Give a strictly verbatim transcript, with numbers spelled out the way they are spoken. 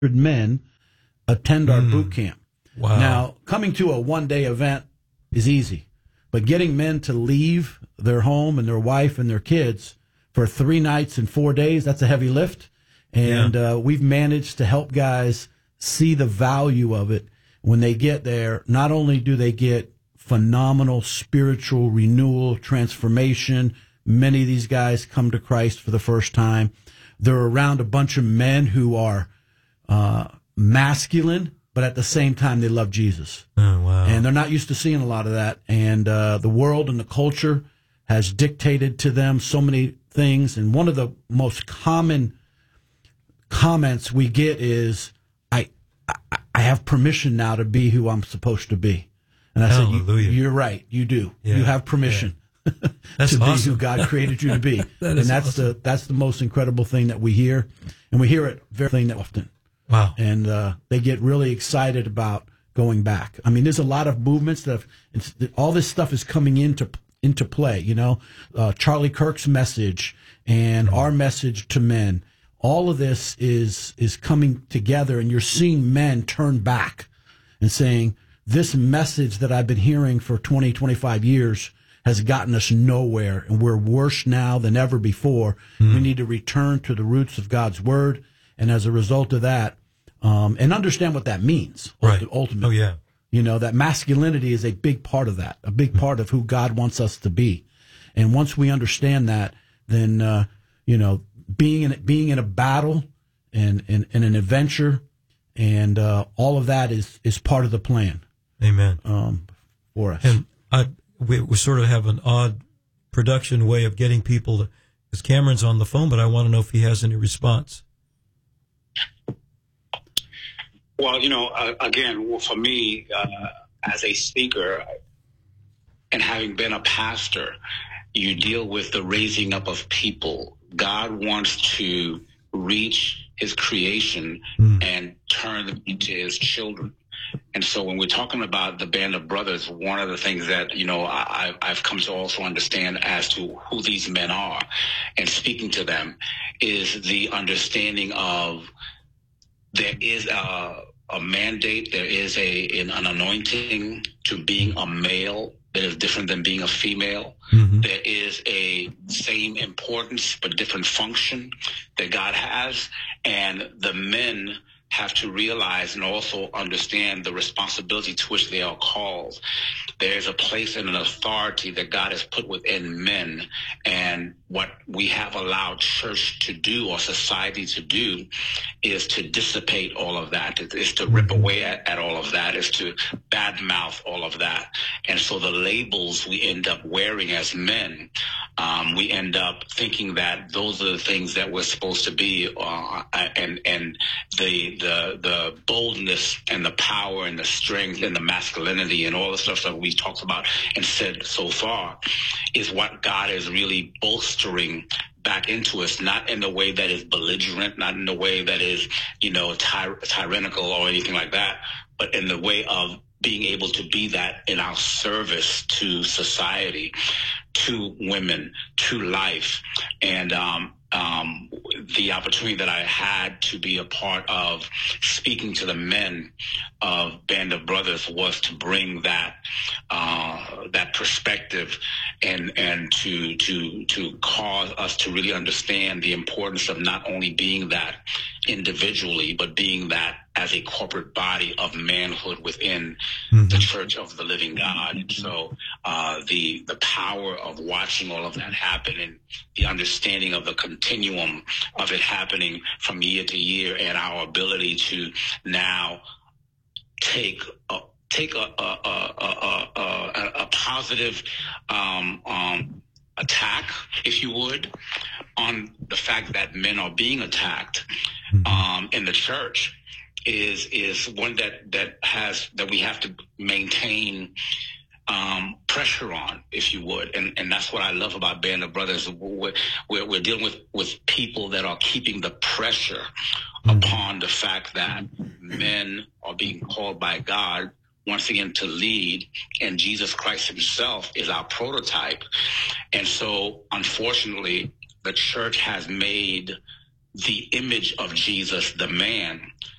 men attend our Mm. boot camp. Wow. Now, coming to a one-day event is easy, but getting men to leave their home and their wife and their kids for three nights and four days, that's a heavy lift. And Yeah. uh, we've managed to help guys see the value of it. When they get there, not only do they get phenomenal spiritual renewal, transformation, many of these guys come to Christ for the first time. They're around a bunch of men who are uh, masculine, but at the same time, they love Jesus. Oh, wow. And they're not used to seeing a lot of that. And uh, the world and the culture has dictated to them so many things. And one of the most common comments we get is, I, I, I have permission now to be who I'm supposed to be. And I Hallelujah. said, you, you're right. You do. Yeah. You have permission That's to be awesome. who God created you to be. That and is that's awesome. the that's the most incredible thing that we hear. And we hear it very often. Wow. And uh, they get really excited about going back. I mean, there's a lot of movements that have, it's, all this stuff is coming into into play. You know, uh, Charlie Kirk's message and our message to men. All of this is is coming together, and you're seeing men turn back and saying, this message that I've been hearing for twenty, twenty-five years has gotten us nowhere, and we're worse now than ever before. Mm. We need to return to the roots of God's word, and as a result of that, um, and understand what that means. Right. Ultimately, Oh, yeah. you know, that masculinity is a big part of that, a big part of who God wants us to be. And once we understand that, then, uh, you know, being in, being in a battle and, and, and an adventure and uh, all of that is, is part of the plan. Amen. Um, for us. And I, we, we sort of have an odd production way of getting people to, because Cameron's on the phone, but I want to know if he has any response. Well, you know, uh, again, well, for me, uh, as a speaker and having been a pastor, you deal with the raising up of people. God wants to reach his creation Mm. and turn them into his children. And so when we're talking about the Band of Brothers, one of the things that, you know, I, I've come to also understand as to who these men are and speaking to them is the understanding of there is a, a mandate, there is a an, an anointing to being a male that is different than being a female. Mm-hmm. There is a same importance but different function that God has, and the men have to realize and also understand the responsibility to which they are called. There is a place and an authority that God has put within men, and what we have allowed church to do or society to do is to dissipate all of that, is to rip away at, at all of that, is to badmouth all of that. And so the labels we end up wearing as men, um, we end up thinking that those are the things that we're supposed to be, uh, and and the the the boldness and the power and the strength and the masculinity and all the stuff that we talked about and said so far is what God is really bolstering back into us, not in the way that is belligerent, not in the way that is, you know, ty- tyrannical or anything like that, but in the way of being able to be that in our service to society, to women, to life. And um, um, the opportunity that I had to be a part of speaking to the men of Band of Brothers was to bring that uh, that perspective and and to to to cause us to really understand the importance of not only being that individually, but being that as a corporate body of manhood within Mm-hmm. the Church of the Living God. And so uh, the the power of watching all of that happen and the understanding of the continuum of it happening from year to year and our ability to now take a, take a, a, a, a, a, a positive um, um, attack, if you would, on the fact that men are being attacked um, in the church is is one that that has that we have to maintain um, pressure on, if you would, and and that's what I love about Band of Brothers. We're, we're, we're dealing with with people that are keeping the pressure mm-hmm. upon the fact that men are being called by God once again to lead, and Jesus Christ himself is our prototype. And so unfortunately the church has made the image of Jesus, the man,